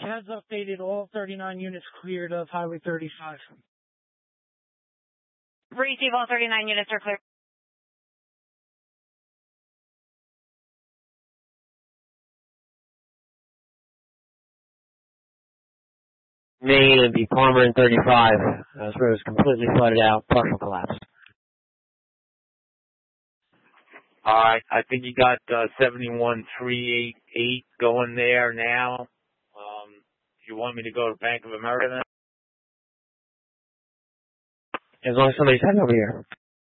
has updated. All 39 units cleared of Highway 35. Receive, all 39 units are clear. Main and B. Palmer and 35. This road is completely flooded out, partial collapse. Alright, I think you got 71388 going there now. Do you want me to go to Bank of America now? As long as somebody's heading over here.